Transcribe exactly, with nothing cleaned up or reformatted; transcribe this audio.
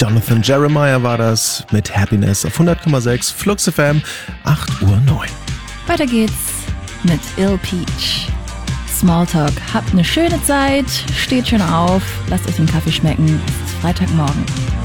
Jonathan Jeremiah war das mit Happiness auf hundert Komma sechs Flux F M, acht Uhr neun. Weiter geht's mit Ill Peach. Smalltalk. Habt eine schöne Zeit, steht schön auf, lasst euch den Kaffee schmecken. Es ist Freitagmorgen.